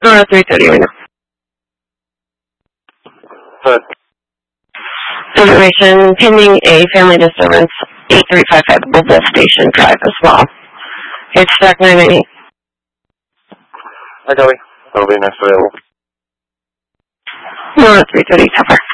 3:30 right now. Good. Information pending a family disturbance, 8355 Wolf Station Drive as well. It's stack 998. Hi, Kelly. That'll be next available. 3:30 cover.